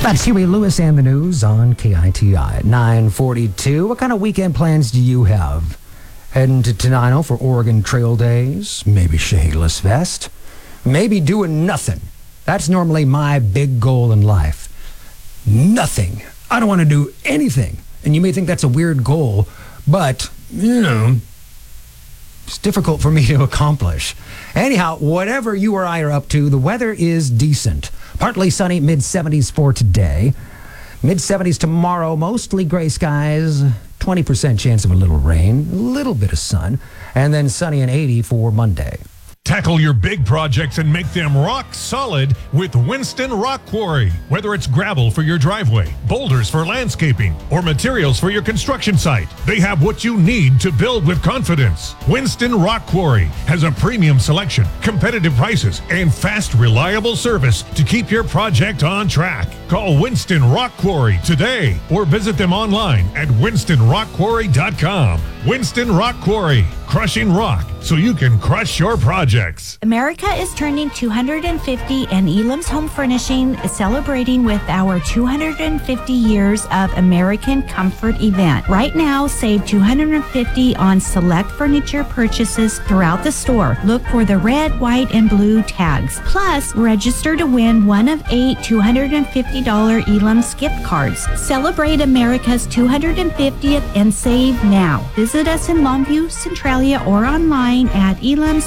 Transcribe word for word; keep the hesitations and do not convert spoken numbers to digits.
That's Huey Lewis and the news on K I T I at nine forty-two. What kind of weekend plans do you have? Heading to Tenino for Oregon Trail Days? Maybe shadeless vest? Maybe doing nothing. That's normally my big goal in life. Nothing. I don't want to do anything. And you may think that's a weird goal, but, you know, it's difficult for me to accomplish. Anyhow, whatever you or I are up to, the weather is decent. Partly sunny, mid seventies for today. mid seventies tomorrow, mostly gray skies, twenty percent chance of a little rain, a little bit of sun, and then sunny and eighty for Monday. Tackle your big projects and make them rock solid with Winston Rock Quarry. Whether it's gravel for your driveway, boulders for landscaping, or materials for your construction site, they have what you need to build with confidence. Winston Rock Quarry has a premium selection, competitive prices, and fast, reliable service to keep your project on track. Call Winston Rock Quarry today or visit them online at winston rock quarry dot com. Winston Rock Quarry, crushing rock so you can crush your projects. America is turning two hundred fifty, and Elam's Home Furnishing is celebrating with our two hundred fifty years of American Comfort event. Right now, save two hundred fifty on select furniture purchases throughout the store. Look for the red, white, and blue tags. Plus, register to win one of eight two hundred fifty dollars Elam's gift cards. Celebrate America's two hundred fiftieth and save now. Visit us in Longview, Centralia, or online at elams